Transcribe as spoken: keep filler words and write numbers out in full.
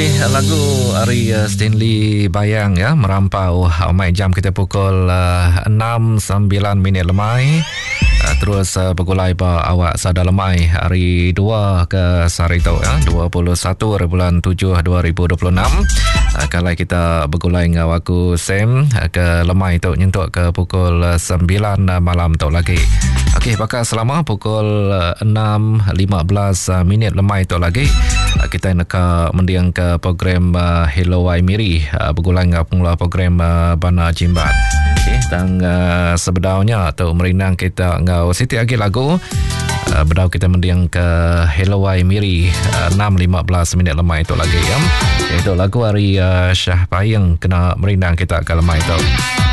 lagu Ari uh, Stanley Bayang ya merampau uh, mai jam kita pukul uh, enam sembilan minit lemai. Uh, terus uh, bergulai ba awak sada lemai hari dua ke Sarito ya dua puluh satu bulan tujuh dua ribu dua puluh enam. Uh, kalau kita bergulai dengan waku Sam uh, ke lemai tu nyentuk ke pukul uh, sembilan uh, malam tu lagi. Okey, bakal selama pukul uh, enam lima belas uh, minit lemai tu lagi uh, kita nak mendiang ke program uh, Hello Aimiri uh, bergulang dengan pemula program uh, Bana Jimbat. Okay, dan uh, sebenarnya tu merinang kita ngau Siti lagi lagu uh, berdau kita mendiang ke Hello Aimiri uh, enam lima belas minit lemai itu lagi ya. Itu lagu hari uh, Syah Payeng kena merinang kita ke lemai itu.